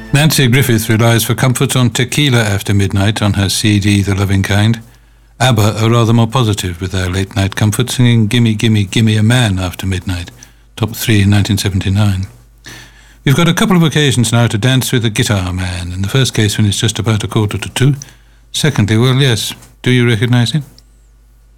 Nancy Griffith relies for comfort on Tequila After Midnight on her CD The Loving Kind. ABBA are rather more positive with their late-night comfort, singing Gimme Gimme Gimme a Man After Midnight, top 3 in 1979. We've got a couple of occasions now to dance with the Guitar Man. In the first case when it's just about 1:45. Secondly, well, yes, do you recognise him?